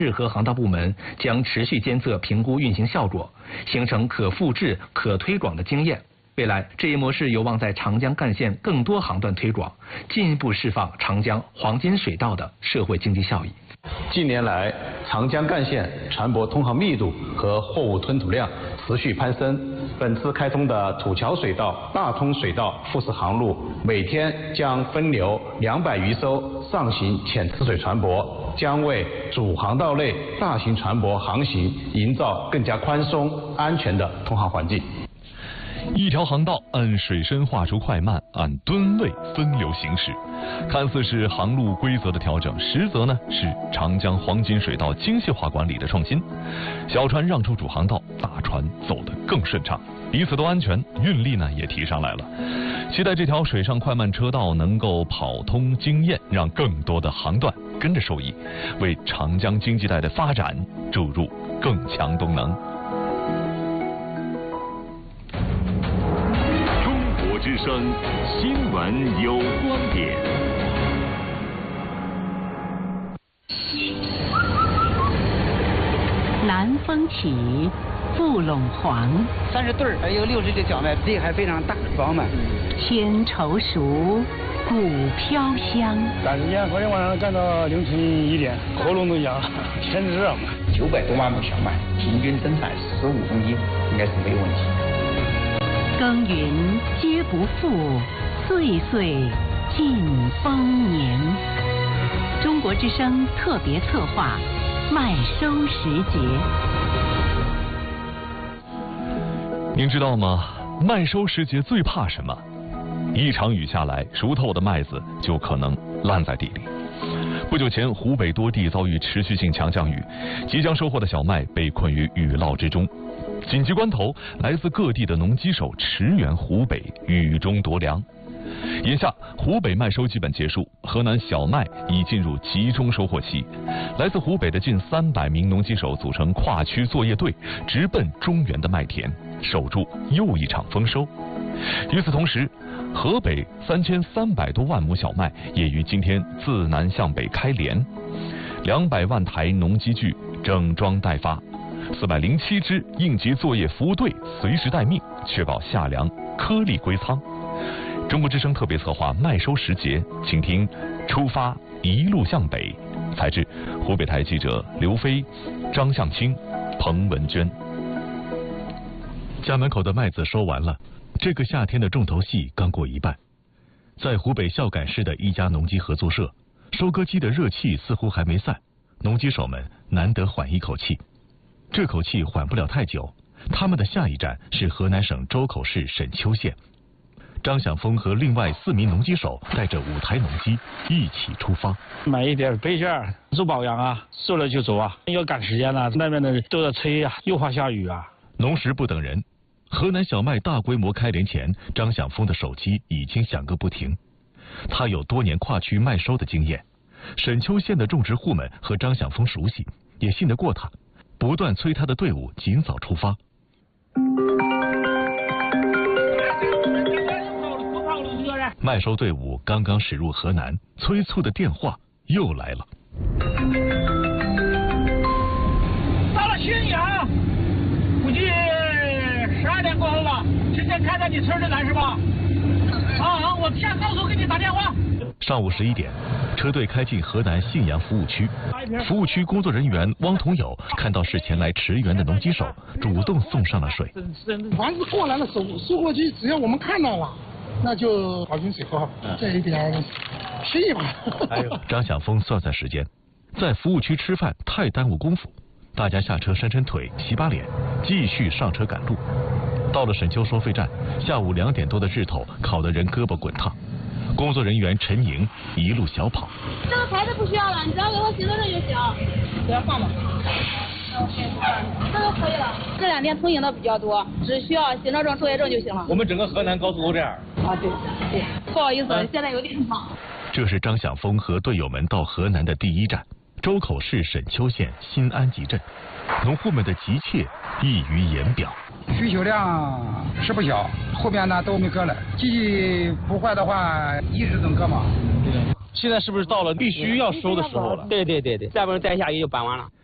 日和航道部门将持续监测评估运行效果，形成可复制、可推广的经验。未来，这一模式有望在长江干线更多航段推广，进一步释放长江黄金水道的社会经济效益。 近年来，长江干线船舶通航密度和货物吞吐量持续攀升。本次开通的土桥水道、大通水道复式航路，每天将分流200余艘上行浅次水船舶，将为主航道内大型船舶航行营造更加宽松、安全的通航环境。 一条航道按水深画出快慢，按吨位分流行驶，看似是航路规则的调整，实则呢是长江黄金水道精细化管理的创新。小船让出主航道，大船走得更顺畅，彼此都安全，运力呢也提上来了。期待这条水上快慢车道能够跑通经验，让更多的航段跟着受益，为长江经济带的发展注入更强动能。 之声新闻有观点。 南风起，覆陇黄。 30对还有60个荞麦，这还非常大饱满。 天稠熟，谷飘香。 赶时间昨天晚上干到凌晨1点，喉咙都痒了，天热嘛。 900多万亩小麦，平均生产15公斤，应该是没有问题。 耕耘皆不负，岁岁尽丰年。中国之声特别策划，麦收时节。 您知道吗？麦收时节最怕什么？一场雨下来，熟透的麦子就可能烂在地里。不久前，湖北多地遭遇持续性强降雨，即将收获的小麦被困于雨涝之中。紧急关头，来自各地的农机手驰援湖北，雨中夺粮。眼下，湖北麦收基本结束，河南小麦已进入集中收获期。来自湖北的近300名农机手组成跨区作业队，直奔中原的麦田，守住又一场丰收。与此同时，河北3300多万亩小麦也于今天自南向北开镰，200万台农机具整装待发，407支应急作业服务队随时待命，确保夏粮颗粒归仓。中国之声特别策划麦收时节，请听出发一路向北。采自湖北台记者刘飞、张向清、彭文娟。 家门口的麦子收完了，这个夏天的重头戏刚过一半。在湖北孝感市的一家农机合作社，收割机的热气似乎还没散，农机手们难得缓一口气。这口气缓不了太久，他们的下一站是河南省周口市沈丘县。张响峰和另外4名农机手带着5台农机一起出发， 买一点备件，做保养啊，做了就走啊，要赶时间了，那边的都在催啊，又怕下雨啊。 农时不等人，河南小麦大规模开镰前，张响峰的手机已经响个不停。他有多年跨区麦收的经验，沈丘县的种植户们和张响峰熟悉，也信得过他，不断催他的队伍尽早出发。麦收队伍刚刚驶入河南，催促的电话又来了。 到了浔阳，估计12点过后了，之前开在你村里来是吧？我下高速给你打电话。 上午11点，车队开进河南信阳服务区。服务区工作人员汪同友看到是前来驰援的农机手，主动送上了水。 凡是过来了收获机，只要我们看到了，那就好进水喝，这一点便宜吧。 张响峰算算时间，在服务区吃饭太耽误功夫，大家下车伸腿、洗把脸，继续上车赶路。到了沈丘收费站，下午2点多的日头烤得人胳膊滚烫。工作人员陈莹一路小跑。 这个牌子不需要了，你只要给我写到这就行。给他放吧。这个可以了。这2天通行的比较多，只需要行车证、作业证就行了。 我们整个河南高速都这样。 对，不好意思，现在有点忙。 这是张响峰和队友们到河南的第一站，周口市沈丘县新安集镇。农户们的急切溢于言表。 需求量是不小，后边呢都没割了，机器不坏的话一直能割嘛。 现在是不是到了必须要收的时候了？ 对，再不然再下雨就搬完了。